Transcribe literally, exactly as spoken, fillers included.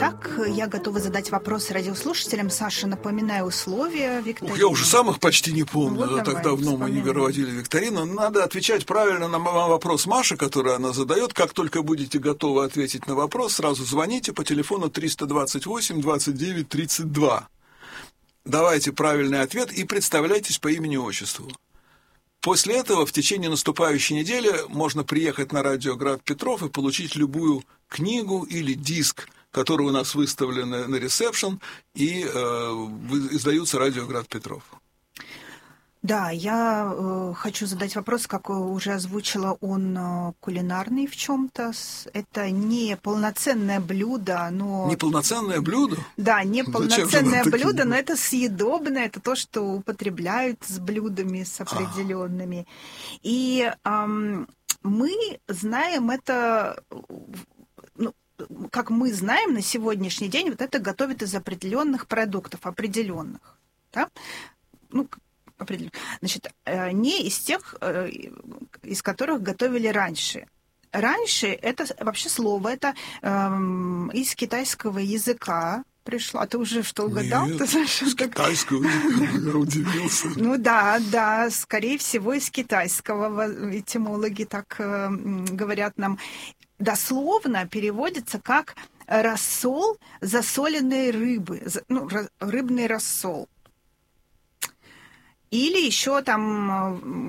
Итак, я готова задать вопрос радиослушателям. Саша, напоминаю условия викторины. Ух, я уже сам их почти не помню. Вот так давай, давно мы не проводили викторину. Надо отвечать правильно на вопрос Маши, который она задает. Как только будете готовы ответить на вопрос, сразу звоните по телефону триста двадцать восемь двадцать девять тридцать два. Давайте правильный ответ и представляйтесь по имени-отчеству. После этого в течение наступающей недели можно приехать на радио Град Петров и получить любую книгу или диск, которые у нас выставлены на ресепшн и э, издаются радио Град Петров. Да, я э, хочу задать вопрос, как уже озвучила, он э, кулинарный в чем-то. Это не полноценное блюдо, но... Не полноценное блюдо? Да, не полноценное блюдо, но это съедобное, это то, что употребляют с блюдами, с определенными. А. И э, мы знаем это... Ну, как мы знаем, на сегодняшний день вот это готовят из определенных продуктов, определенных. Да? Ну, определенно. Значит, не из тех, из которых готовили раньше. Раньше это вообще слово, это эм, из китайского языка пришло. А ты уже что, угадал? Нет, ты, Саша, из китайского языка, я удивился. Ну да, да, скорее всего, из китайского. Этимологи так э, говорят нам. Дословно переводится как рассол засоленной рыбы, ну, рыбный рассол. Или еще там